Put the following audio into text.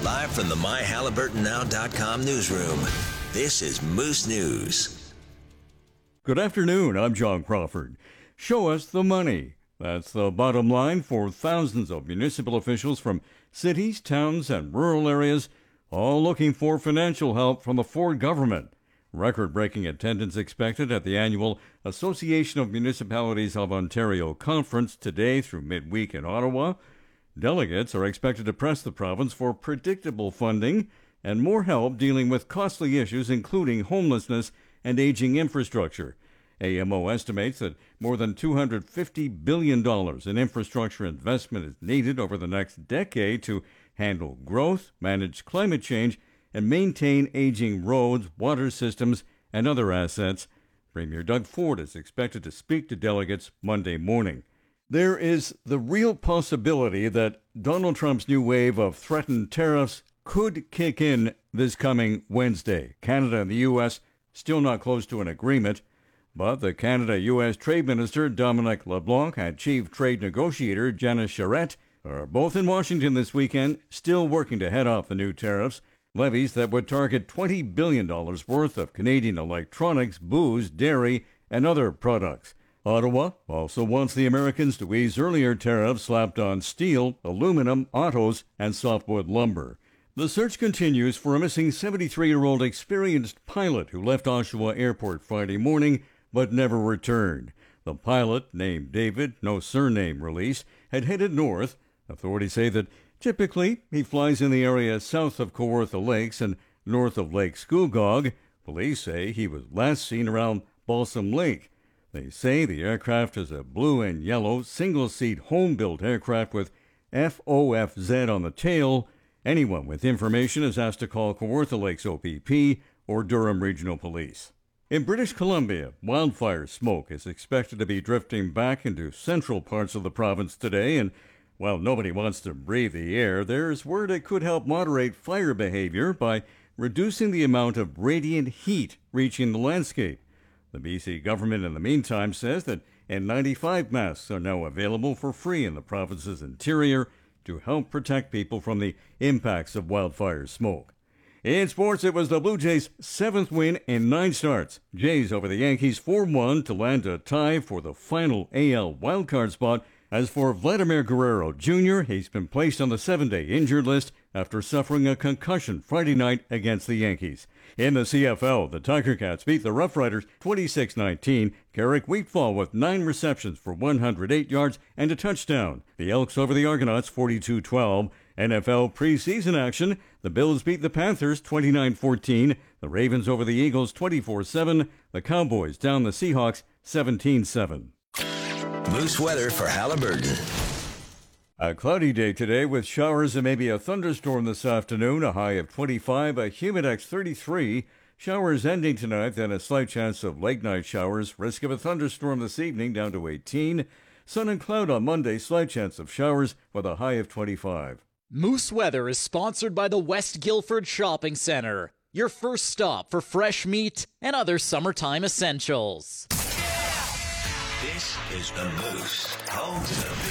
Live from the MyHalliburtonNow.com newsroom, this is Moose News. Good afternoon, I'm John Crawford. Show us the money. That's the bottom line for thousands of municipal officials from cities, towns, and rural areas, all looking for financial help from the Ford government. Record-breaking attendance expected at the annual Association of Municipalities of Ontario conference today through midweek in Ottawa. Delegates are expected to press the province for predictable funding and more help dealing with costly issues including homelessness and aging infrastructure. AMO estimates that more than $250 billion in infrastructure investment is needed over the next decade to handle growth, manage climate change, and maintain aging roads, water systems, and other assets. Premier Doug Ford is expected to speak to delegates Monday morning. There is the real possibility that Donald Trump's new wave of threatened tariffs could kick in this coming Wednesday. Canada and the U.S. still not close to an agreement, but the Canada-U.S. Trade Minister Dominic LeBlanc and Chief Trade Negotiator Janice Charette are both in Washington this weekend, still working to head off the new tariffs. Levies that would target $20 billion worth of Canadian electronics, booze, dairy, and other products. Ottawa also wants the Americans to ease earlier tariffs slapped on steel, aluminum, autos, and softwood lumber. The search continues for a missing 73-year-old experienced pilot who left Oshawa Airport Friday morning but never returned. The pilot, named David, no surname released, had headed north. Authorities say that typically, he flies in the area south of Kawartha Lakes and north of Lake Scugog. Police say he was last seen around Balsam Lake. They say the aircraft is a blue and yellow single-seat home-built aircraft with FOFZ on the tail. Anyone with information is asked to call Kawartha Lakes OPP or Durham Regional Police. In British Columbia, wildfire smoke is expected to be drifting back into central parts of the province today, and while nobody wants to breathe the air, there's word it could help moderate fire behavior by reducing the amount of radiant heat reaching the landscape. The BC government, in the meantime, says that N95 masks are now available for free in the province's interior to help protect people from the impacts of wildfire smoke. In sports, it was the Blue Jays' 7th win in 9 starts. Jays over the Yankees 4-1 to land a tie for the final AL wildcard spot. As for Vladimir Guerrero Jr., he's been placed on the 7-day injured list after suffering a concussion Friday night against the Yankees. In the CFL, the Tiger Cats beat the Rough Riders 26-19. Carrick Wheatfall with 9 receptions for 108 yards and a touchdown. The Elks over the Argonauts 42-12. NFL preseason action, the Bills beat the Panthers 29-14. The Ravens over the Eagles 24-7. The Cowboys down the Seahawks 17-7. Moose weather for Halliburton. A cloudy day today with showers and maybe a thunderstorm this afternoon, a high of 25, a humidex 33. Showers ending tonight, then a slight chance of late-night showers. Risk of a thunderstorm this evening down to 18. Sun and cloud on Monday, slight chance of showers with a high of 25. Moose Weather is sponsored by the West Guildford Shopping Center, your first stop for fresh meat and other summertime essentials. This is the Moose, home to the